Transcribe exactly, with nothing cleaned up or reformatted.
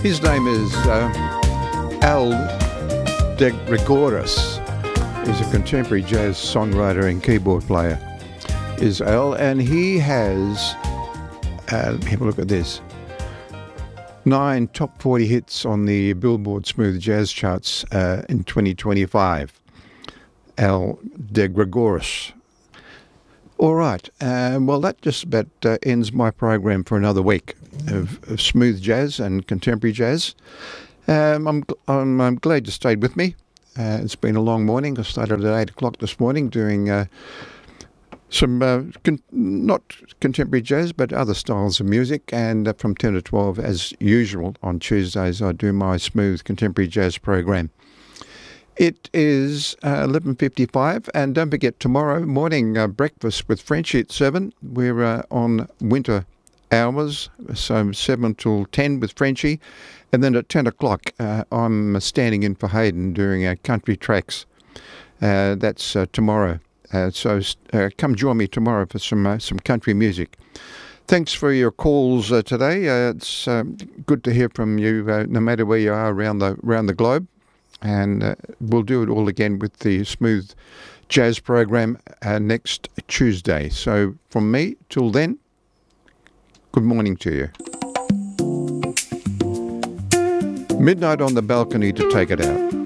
His name is uh, Al De Gregoris. He's a contemporary jazz songwriter and keyboard player, is Al, and he has, uh, let me have a look at this, nine top forty hits on the Billboard Smooth Jazz charts uh, in twenty twenty-five. Al De Gregoris. All right, uh, well, that just about uh, ends my program for another week of, of smooth jazz and contemporary jazz. Um, I'm, I'm I'm glad you stayed with me. Uh, it's been a long morning. I started at eight o'clock this morning doing uh, some, uh, con- not contemporary jazz, but other styles of music. And uh, from ten to twelve, as usual, on Tuesdays, I do my smooth contemporary jazz program. It is uh, eleven fifty-five, and don't forget, tomorrow morning, uh, breakfast with Frenchie at seven. We're uh, on winter hours, so seven till ten with Frenchie. And then at ten o'clock, uh, I'm standing in for Hayden doing our country tracks. Uh, that's uh, tomorrow. Uh, so uh, come join me tomorrow for some uh, some country music. Thanks for your calls uh, today. Uh, it's um, good to hear from you, uh, no matter where you are around the around the globe. And uh, we'll do it all again with the Smooth Jazz program uh, next Tuesday. So from me, till then, good morning to you. Midnight on the Balcony to take it out.